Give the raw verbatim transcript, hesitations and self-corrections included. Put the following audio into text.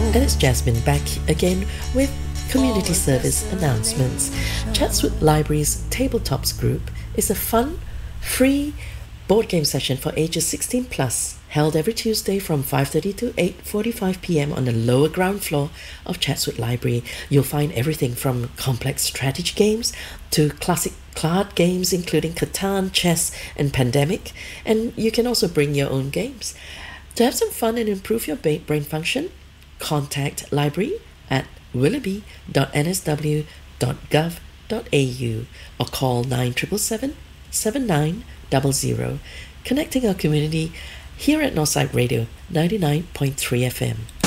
And it's Jasmine back again with community service announcements. Chatswood Library's Tabletops group is a fun, free board game session for ages sixteen plus, held every Tuesday from five thirty to eight forty-five p m on the lower ground floor of Chatswood Library. You'll find everything from complex strategy games to classic card games including Catan, chess and Pandemic, and you can also bring your own games. To have some fun and improve your ba- brain function, contact library at willoughby dot n s w dot gov dot a u or call nine seven seven, seven nine zero zero, connecting our community here at Northside Radio ninety-nine point three F M.